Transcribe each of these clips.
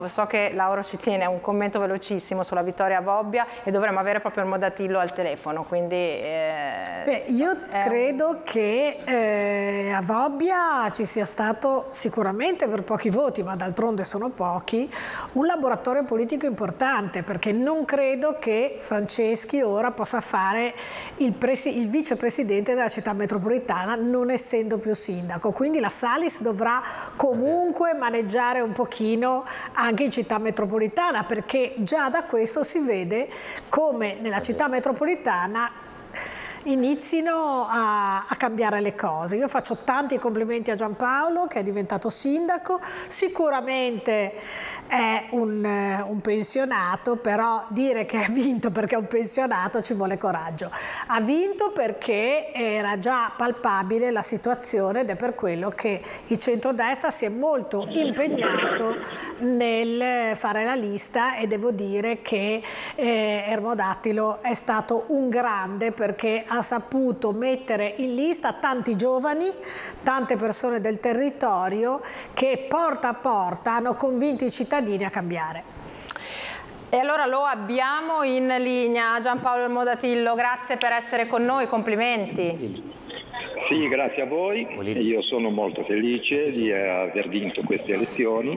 So che Lauro ci tiene a un commento velocissimo sulla vittoria a Vobbia e dovremmo avere proprio il Modatillo al telefono, quindi... io credo che a Vobbia ci sia stato sicuramente per pochi voti, ma d'altronde sono pochi, un laboratorio politico importante, perché non credo che Franceschi ora possa fare il vicepresidente della città metropolitana non essendo più sindaco, quindi la Salis dovrà comunque maneggiare un pochino anche in città metropolitana, perché già da questo si vede come nella città metropolitana inizino a cambiare le cose. Io faccio tanti complimenti a Giampaolo che è diventato sindaco, sicuramente è un pensionato, però dire che ha vinto perché è un pensionato ci vuole coraggio. Ha vinto perché era già palpabile la situazione ed è per quello che il centrodestra si è molto impegnato nel fare la lista, e devo dire che Ermodattilo è stato un grande, perché ha saputo mettere in lista tanti giovani, tante persone del territorio che porta a porta hanno convinto i cittadini a cambiare. E allora lo abbiamo in linea, Giampaolo Ermodatillo, grazie per essere con noi, complimenti. Sì, grazie a voi, io sono molto felice di aver vinto queste elezioni,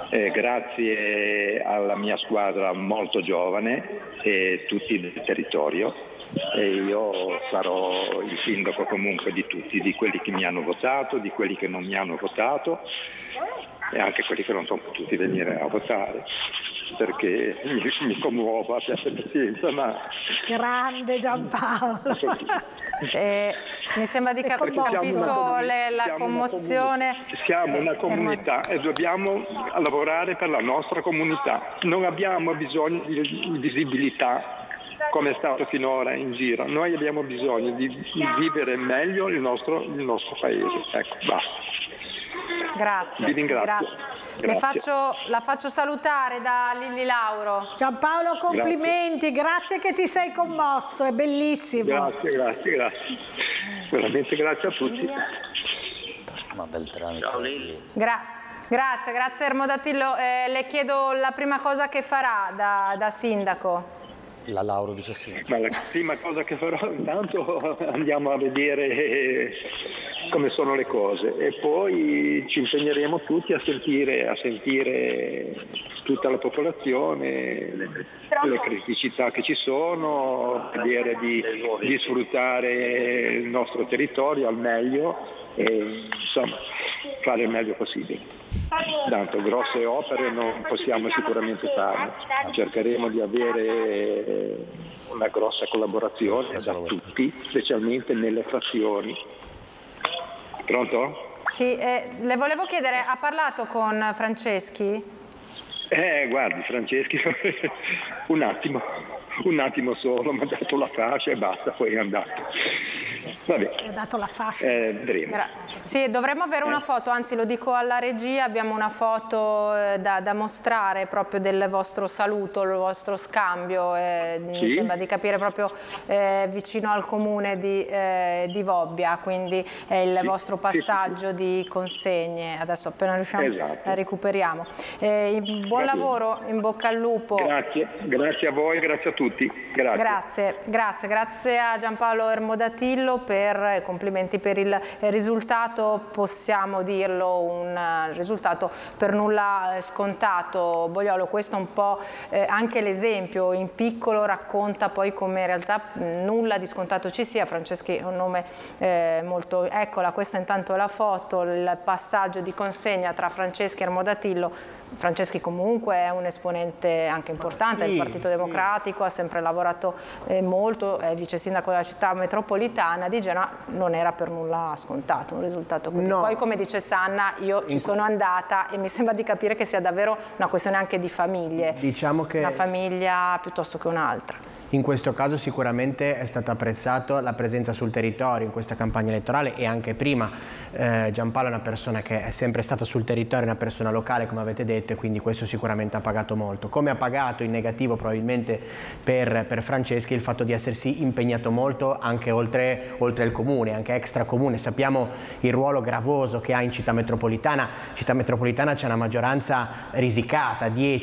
grazie alla mia squadra molto giovane e tutti del territorio, e io sarò il sindaco comunque di tutti, di quelli che mi hanno votato, di quelli che non mi hanno votato e anche quelli che non sono potuti venire a votare, perché mi commuovo, abbiate pazienza, ma... Grande Giampaolo! Mi sembra di capisco la commozione. Siamo una comunità e dobbiamo lavorare per la nostra comunità. Non abbiamo bisogno di visibilità come è stato finora in giro. Noi abbiamo bisogno di vivere meglio il nostro paese. Ecco, basta. Grazie. Vi ringrazio. La faccio salutare da Lilli Lauro. Giampaolo, complimenti, grazie che ti sei commosso, è bellissimo. Grazie. Veramente grazie a tutti. Ma bel tramite. Grazie Ermodatillo. Le chiedo la prima cosa che farà da sindaco. La Lauro vice sindaco. Ma la prima cosa che farò, intanto andiamo a vedere come sono le cose e poi ci impegneremo tutti a sentire tutta la popolazione, le criticità che ci sono, vedere di sfruttare il nostro territorio al meglio e insomma fare il meglio possibile. Tanto grosse opere non possiamo sicuramente farne, cercheremo di avere una grossa collaborazione da tutti, specialmente nelle frazioni. Pronto? Sì, le volevo chiedere, ha parlato con Franceschi? Guardi, Franceschi, un attimo solo, mi ha dato la fascia e basta, poi è andato. Vabbè. Ha dato la fascia. Sì, dovremmo avere una foto, anzi lo dico alla regia, abbiamo una foto da mostrare proprio del vostro saluto, il vostro scambio, mi sembra di capire proprio vicino al comune di Vobbia, quindi è il vostro passaggio di consegne. Adesso appena riusciamo la recuperiamo. Buon lavoro, in bocca al lupo. Grazie a voi, grazie a tutti. Grazie a Giampaolo Ermodatillo, complimenti per il risultato, possiamo dirlo, un risultato per nulla scontato. Bogliolo, questo è un po' anche l'esempio, in piccolo racconta poi come in realtà nulla di scontato ci sia. Franceschi è un nome molto... Eccola, questa intanto è la foto, il passaggio di consegna tra Franceschi e Ermodatillo. Franceschi comunque è un esponente anche importante del Partito Democratico, ha sempre lavorato molto, è vice sindaco della città metropolitana di Genova, non era per nulla scontato un risultato così. No. Poi come dice Sanna, io ci sono andata e mi sembra di capire che sia davvero una questione anche di famiglie, diciamo che una famiglia piuttosto che un'altra. In questo caso sicuramente è stata apprezzata la presenza sul territorio in questa campagna elettorale e anche prima. Giampaolo è una persona che è sempre stata sul territorio, una persona locale come avete detto, e quindi questo sicuramente ha pagato molto. Come ha pagato in negativo probabilmente per Franceschi il fatto di essersi impegnato molto anche oltre il comune, anche extracomune. Sappiamo il ruolo gravoso che ha in città metropolitana. Città metropolitana c'è una maggioranza risicata, 10